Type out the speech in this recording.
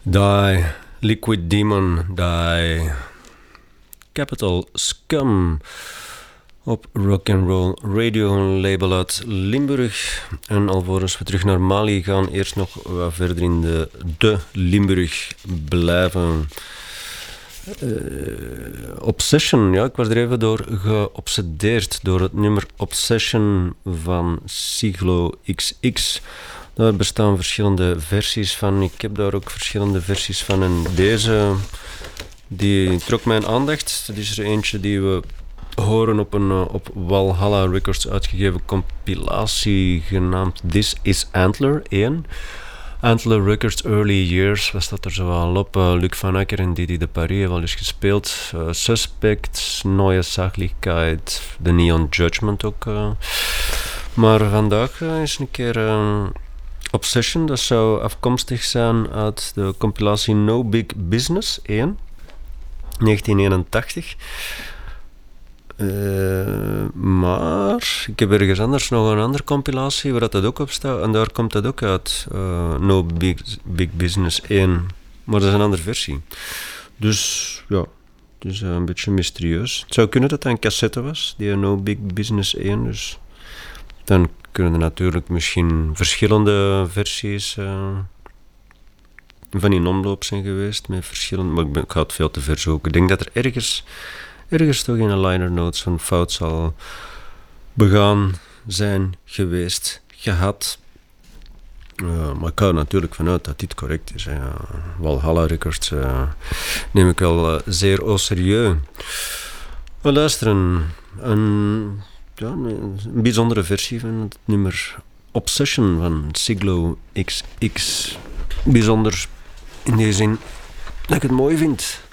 Die, Liquid Demon, Die, Capital Scum op Rock'n'Roll Radio, label uit Limburg. En alvorens we terug naar Mali gaan, eerst nog wat verder in de Limburg blijven. Obsession, ja, ik was er even door geobsedeerd door het nummer Obsession van Siglo XX. Daar bestaan verschillende versies van. Ik heb daar ook verschillende versies van. En deze, die trok mijn aandacht. Dat is er eentje die we horen op een op Walhalla Records uitgegeven compilatie genaamd This is Antler 1. Antler Records Early Years, wat staat er zo al op? Luc van Akker en Didi de Paris hebben al eens gespeeld. Suspect, Neue Sachlichkeit, The Neon Judgment ook. Maar vandaag is een keer Obsession, dat zou afkomstig zijn uit de compilatie No Big Business 1, 1981. Maar ik heb ergens anders nog een andere compilatie waar dat ook op staat en daar komt dat ook uit. No Big Business 1, maar dat is een andere versie. Dus ja, het is een beetje mysterieus. Het zou kunnen dat dat een cassette was, die No Big Business 1. Dus dan kunnen er natuurlijk misschien verschillende versies van in omloop zijn geweest met verschillende, maar ik ga het veel te ver zoeken. Ik denk dat er ergens toch in een liner notes een fout zal begaan zijn geweest, gehad. Maar ik ga er natuurlijk vanuit dat dit correct is. Walhalla Records neem ik wel zeer au serieus. We luisteren een bijzondere versie van het nummer Obsession van Siglo XX. Bijzonder in die zin dat ik het mooi vind.